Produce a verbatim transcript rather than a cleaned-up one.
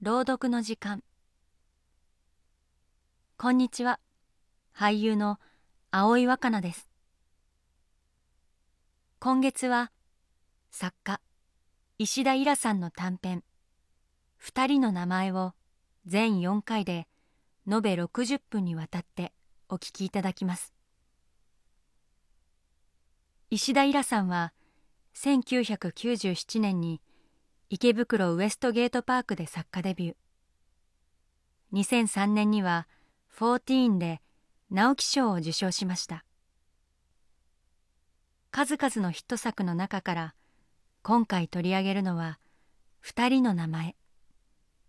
朗読の時間。こんにちは。俳優の青井若菜です。今月は作家石田イラさんの短編「二人の名前」を全よんかいで延べろくじゅっぷんにわたってお聞きいただきます。石田イラさんはせんきゅうひゃくきゅうじゅうななねんに池袋ウエストゲートパークで作家デビュー。にせんさんねんにはフォーティーンで直木賞を受賞しました。数々のヒット作の中から今回取り上げるのは「二人の名前」。